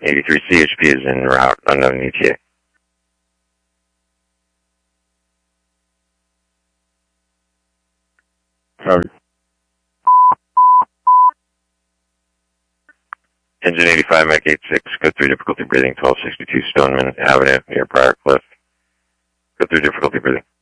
83 CHP is en route, unknown ETA. Engine 85, Mech 86, code 3 difficulty breathing, 1262 Stoneman Avenue, near Briar Cliff. Code 3 difficulty breathing.